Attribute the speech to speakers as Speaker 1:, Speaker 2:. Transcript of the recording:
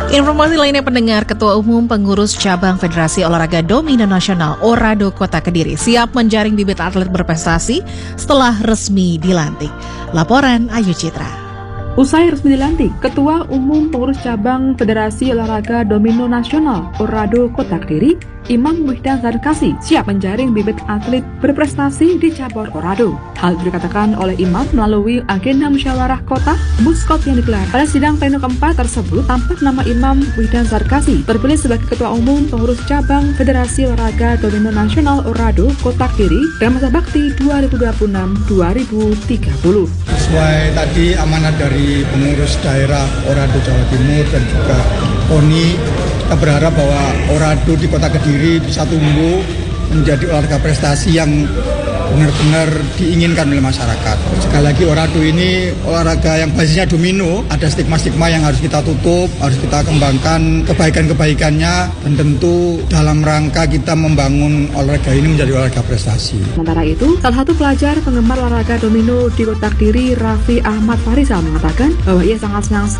Speaker 1: Informasi lainnya pendengar, Ketua Umum Pengurus Cabang Federasi Olahraga Domino Nasional Orado Kota Kediri siap menjaring bibit atlet berprestasi setelah resmi dilantik. Laporan Ayu Citra.
Speaker 2: Usai resmi dilantik, Ketua Umum Pengurus Cabang Federasi Olahraga Domino Nasional Orado Kota Kediri, Imam Wihdan Zarkasi, siap menjaring bibit atlet berprestasi di cabang Orado. Hal itu dikatakan oleh Imam melalui agenda musyawarah kota Muskot yang digelar. Pada sidang pleno keempat tersebut, tampak nama Imam Wihdan Zarkasi terpilih sebagai Ketua Umum Pengurus Cabang Federasi Olahraga Domino Nasional Orado Kota Kediri dalam masa bakti 2026-2030.
Speaker 3: Sesuai tadi amanat dari pengurus daerah Orado Jawa Timur dan juga PONI, kita berharap bahwa Orado di Kota Kediri bisa tumbuh menjadi olahraga prestasi yang benar-benar diinginkan oleh masyarakat. Sekali lagi, Orado ini olahraga yang basisnya domino, ada stigma-stigma yang harus kita tutup, harus kita kembangkan kebaikan-kebaikannya, dan tentu dalam rangka kita membangun olahraga ini menjadi olahraga prestasi.
Speaker 2: Sementara itu, salah satu pelajar penggemar olahraga domino di Kota Kediri, Raffi Ahmad Farisal, mengatakan bahwa ia sangat senang